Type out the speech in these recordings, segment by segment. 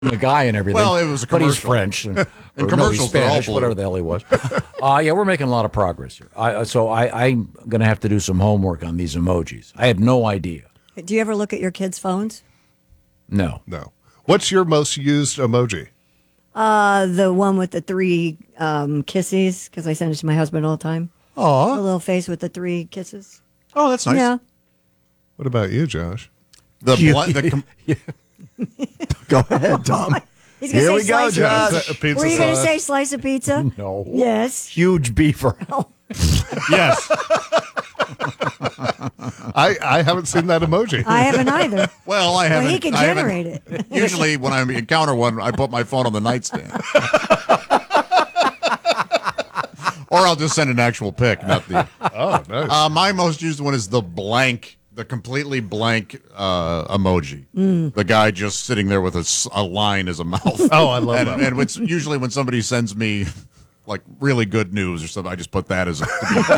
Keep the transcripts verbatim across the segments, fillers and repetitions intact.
the guy and everything. Well, it was a but he's commercial. French and, And or no, commercials, he's they're all Spanish, blue. whatever the hell he was. uh, yeah, we're making a lot of progress here. I, so I, I'm going to have to do some homework on these emojis. I had no idea. Do you ever look at your kids' phones? No. No. What's your most used emoji? Uh, the one with the three um, kisses, because I send it to my husband all the time. Aw. The little face with the three kisses. Oh, that's nice. Yeah. What about you, Josh? The, You- bl- the com- Go ahead, Tom. He's gonna Here say we go, slice of Josh. A pizza Were you going to sauce. say slice of pizza? No. Yes. Huge beaver. yes. I, I haven't seen that emoji. I haven't either. Well, I Well, haven't. he can I haven't- generate it. Usually, when I encounter one, I put my phone on the nightstand, or I'll just send an actual pic, not the. Oh, nice. Uh, my most used one is the blank, the completely blank uh, emoji. Mm. The guy just sitting there with a, s- a line as a mouth. Oh, I love and, that. And it's usually when somebody sends me like really good news or something, I just put that as a,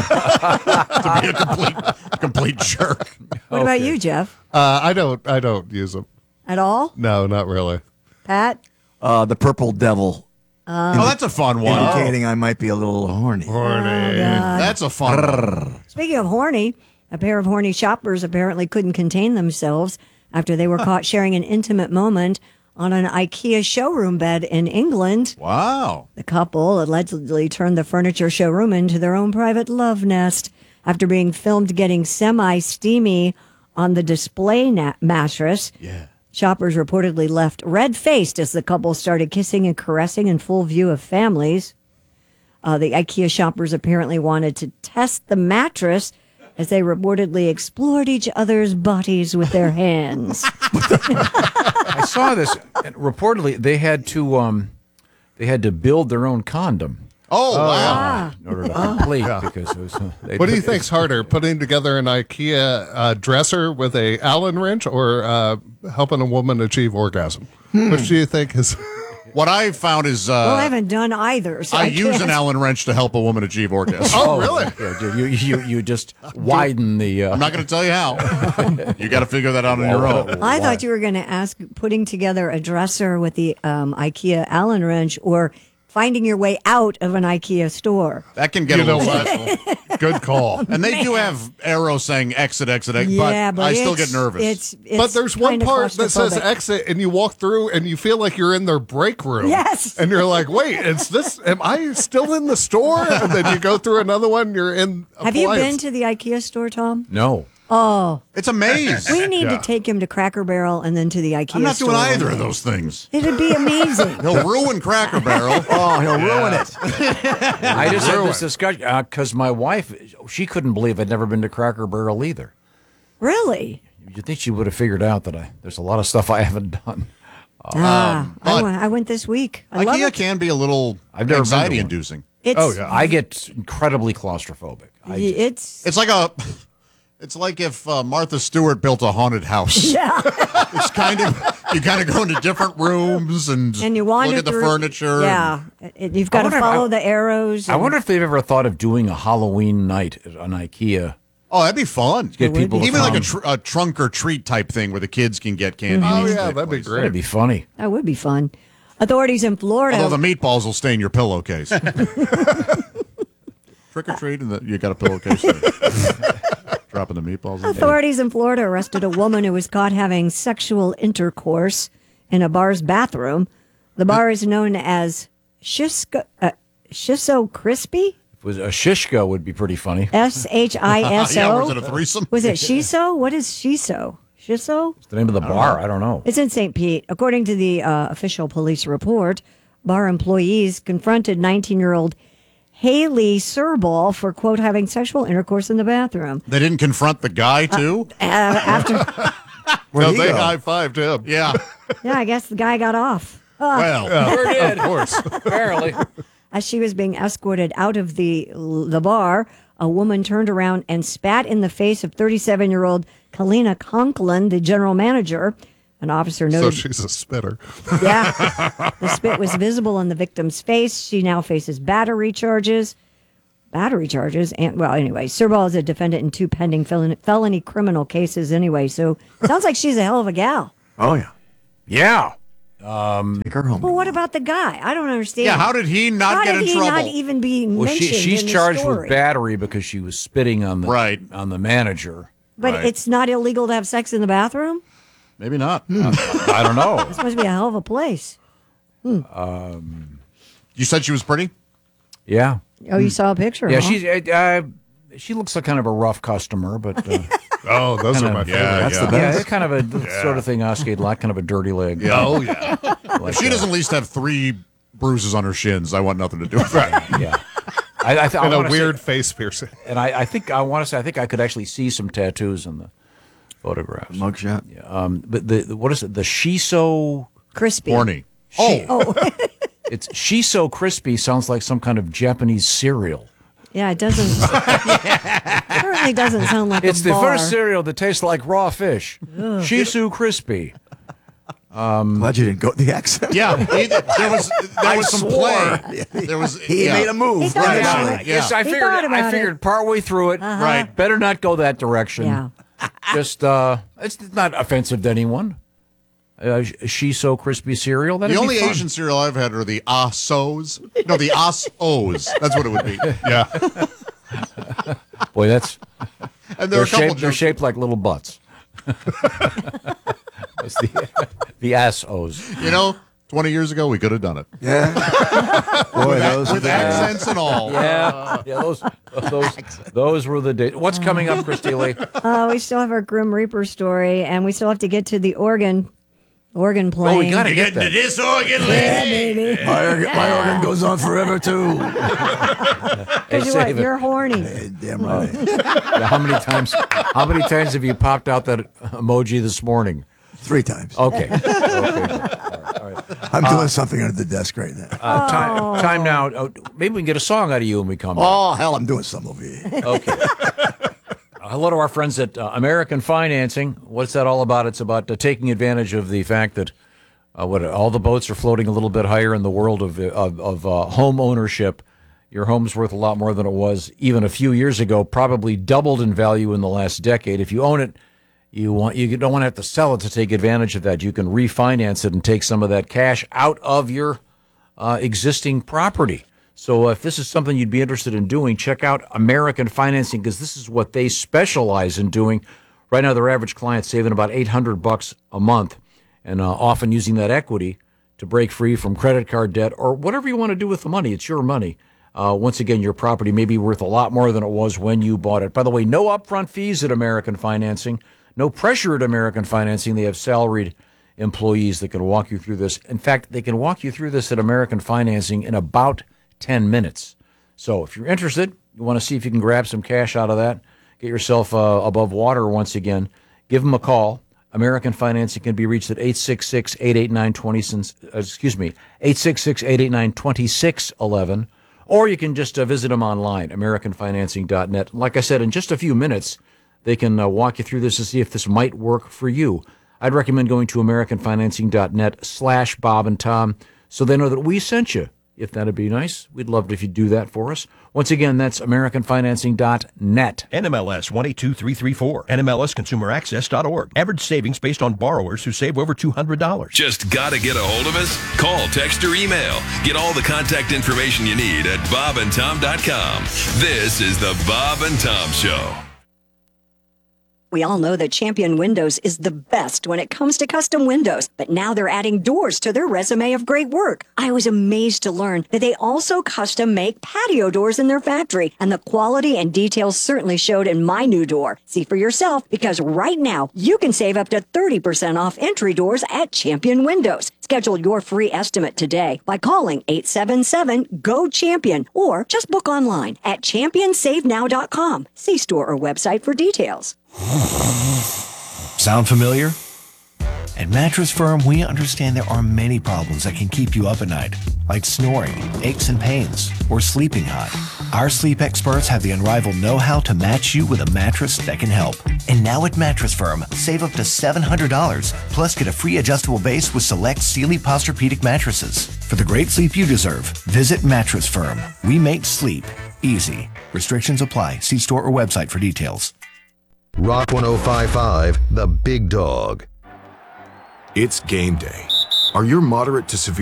to be, to be a complete complete jerk. What about you, Jeff? Uh, I don't I don't use them. At all? No, not really. Pat? Uh, the purple devil, Oh, that's a fun one. indicating I might be a little horny. Horny. That's a fun one. Speaking of horny, a pair of horny shoppers apparently couldn't contain themselves after they were caught sharing an intimate moment on an IKEA showroom bed in England. Wow. The couple allegedly turned the furniture showroom into their own private love nest after being filmed getting semi-steamy on the display na- mattress. Yeah. Shoppers reportedly left red-faced as the couple started kissing and caressing in full view of families. Uh, the IKEA shoppers apparently wanted to test the mattress as they reportedly explored each other's bodies with their hands. I saw this. And reportedly, they had to um, they had to build their own condom Oh, wow. in order to complete because it was. Uh, they What do you put- think's harder, putting together an IKEA uh, dresser with a Allen wrench or uh, helping a woman achieve orgasm? Which do you think is... What I found is uh, Well, I haven't done either. So I I, use can't. an Allen wrench to help a woman achieve orgasm. Oh, really? Yeah, dude, you you you just widen the. Uh, I'm not going to tell you how. You got to figure that out on your own. I thought you were going to ask putting together a dresser with the um, IKEA Allen wrench or finding your way out of an IKEA store. That can get You a know little what? stressful. Good call. And they do have arrows saying exit, exit, exit, Yeah, but, but I still it's- get nervous. It's, it's But there's one kinda part that says claustrophobic. exit, and you walk through, and you feel like you're in their break room. Yes. And you're like, wait, is this, am I still in the store? And then you go through another one, you're in Have you been appliance. to the IKEA store, Tom? no. Oh, It's a maze. we need Yeah. to take him to Cracker Barrel and then to the IKEA I'm not store. doing either one of day. those things. It'd be amazing. He'll ruin Cracker Barrel. Oh, he'll ruin it. I just had this discussion because my wife, she couldn't believe I'd never been to Cracker Barrel either. Really? You'd think she would have figured out that I there's a lot of stuff I haven't done. ah, I, but- went, I went this week. I love IKEA it. can be a little I've never been to one. anxiety-inducing. It's, Oh, yeah. I get incredibly claustrophobic. I, It's It's like a. It's like if uh, Martha Stewart built a haunted house. yeah. It's kind of you kind of go into different rooms and, And you wander look at the through- furniture. Yeah, It- you've got to wonder if follow I- the arrows. I and- wonder if they've ever thought of doing a Halloween night at an IKEA. Oh, that'd be fun. Get people to Even like a, come. tr- a trunk or treat type thing where the kids can get candy. Oh, in each yeah, place. that'd be That'd great. be funny. That would be fun. Authorities in Florida. Although the meatballs will stay in your pillowcase. Trick or treat, and the, you got a pillowcase. there. Dropping the meatballs. In. Authorities in Florida arrested a woman who was caught having sexual intercourse in a bar's bathroom. The bar is known as Shisco, uh, Shiso Crispy? If it was a shishka would be pretty funny. S H I S O? Yeah, was it a threesome? Was it Shiso? What is Shiso? Shiso? It's the name of the bar. I don't know. It's in Saint Pete. According to the uh, official police report, bar employees confronted nineteen-year-old Haley Serball for, quote, having sexual intercourse in the bathroom. They didn't confront the guy too. Uh, after, No, he they go? high-fived him. Yeah. yeah, I guess the guy got off. Well, Sure did. Of course. Apparently. As she was being escorted out of the the bar, a woman turned around and spat in the face of thirty-seven-year-old Kalina Conklin, the general manager. An officer So noted, she's a spitter. yeah, the spit was visible on the victim's face. She now faces battery charges. Battery charges, and well, anyway, Serbal is a defendant in two pending felony, felony criminal cases. Anyway, so sounds like she's a hell of a gal. Oh, yeah. Yeah. Take her home. Well, what about the guy? I don't understand. Yeah, how did he not How get did in he trouble? not even be Well, mentioned she, she's in the charged story? with battery because she was spitting on the Right. on the manager. But Right. it's not illegal to have sex in the bathroom? Maybe not. I don't know. It's supposed to be a hell of a place. You said she was pretty? Yeah, Oh, you saw a picture, yeah. huh? She's uh, uh, she looks like kind of a rough customer, but uh, Oh, those are my Kinda- favorite. Yeah, That's yeah. the yeah, best. it's kind of a sort of thing Oscar like, kind of a dirty leg. Yeah. Oh, yeah. Like, She uh, doesn't at least have three bruises on her shins. I want nothing to do with that. Yeah, I, I, th- I And a wanna say- weird face piercing. and I, I think I want to say I think I could actually see some tattoos in the photographs. Mugshot. Yeah, um, but the, the what is it? The Shiso. Crispy. Horny. Oh, it's Shiso crispy. Sounds like some kind of Japanese cereal. Yeah, it doesn't. certainly doesn't sound like It's a the bar. first cereal that tastes like raw fish. Shiso crispy. Glad you didn't go with the accent. Yeah, he- there was there was some swore. play. There was He yeah. made a move. He thought right about away. it. Yeah. Yes, I He figured. thought about I figured it. partway through it. Right. Better not go that direction. Yeah. Just uh, it's not offensive to anyone. Uh, Shiso crispy cereal. That'd The be only fun. Asian cereal I've had are the Asos. No, the Os-Os. That's what it would be. Yeah. Boy, that's And there they're are a couple shaped. They're jokes. shaped like little butts. That's the the ass O's. You know, twenty years ago we could have done it Yeah. Boy, those are with the accents and all. Yeah, yeah. Those those those were the days. What's coming up, Christy Lee? Uh, we still have our Grim Reaper story, and we still have to get to the organ, organ playing. Oh, we got to get that. this organ, Yeah, baby. My organ, my organ goes on forever too. Hey, Because save it. you're horny. Hey, damn right. Yeah, how many times? How many times have you popped out that emoji this morning? Three times. Okay. okay. I'm doing something under the desk right now. Uh, time, time now. Oh, maybe we can get a song out of you when we come back. Oh hell, I'm doing some over here. Okay. Uh, hello to our friends at uh, American Financing. What's that all about? It's about uh, taking advantage of the fact that uh, what all the boats are floating a little bit higher in the world of of, of uh, home ownership. Your home's worth a lot more than it was even a few years ago. Probably doubled in value in the last decade. If you own it, you want you don't want to have to sell it to take advantage of that. You can refinance it and take some of that cash out of your uh, existing property. So if this is something you'd be interested in doing, check out American Financing because this is what they specialize in doing. Right now, their average client's saving about eight hundred bucks a month, and uh, often using that equity to break free from credit card debt or whatever you want to do with the money. It's your money. Uh, once again, your property may be worth a lot more than it was when you bought it. By the way, no upfront fees at American Financing. No pressure at American Financing. They have salaried employees that can walk you through this. In fact, they can walk you through this at American Financing in about ten minutes. So if you're interested, you want to see if you can grab some cash out of that, get yourself uh, above water once again, give them a call. American Financing can be reached at eight six six, eight eight nine, two zero, excuse me, eight six six, eight eight nine, two six one one, or you can just uh, visit them online, american financing dot net. Like I said, in just a few minutes, they can uh, walk you through this to see if this might work for you. I'd recommend going to american financing dot net slash Bob and Tom so they know that we sent you. If that'd be nice, we'd love it if you'd do that for us. Once again, that's american financing dot net. N M L S one eight two three three four. N M L S consumer access dot org. Average savings based on borrowers who save over two hundred dollars. Just gotta get a hold of us? Call, text, or email. Get all the contact information you need at bob and tom dot com. This is the Bob and Tom Show. We all know that Champion Windows is the best when it comes to custom windows, but now they're adding doors to their resume of great work. I was amazed to learn that they also custom make patio doors in their factory, and the quality and details certainly showed in my new door. See for yourself, because right now you can save up to thirty percent off entry doors at Champion Windows. Schedule your free estimate today by calling eight seven seven, G O, CHAMPION or just book online at champion save now dot com. See store or website for details. Sound familiar? At Mattress Firm, we understand there are many problems that can keep you up at night, like snoring, aches and pains, or sleeping hot. Our sleep experts have the unrivaled know-how to match you with a mattress that can help. And now at Mattress Firm, save up to seven hundred dollars, plus get a free adjustable base with select Sealy Posturepedic mattresses. For the great sleep you deserve, visit Mattress Firm. We make sleep easy. Restrictions apply. See store or website for details. Rock one oh five point five, The Big Dog. It's game day. Are your moderate to severe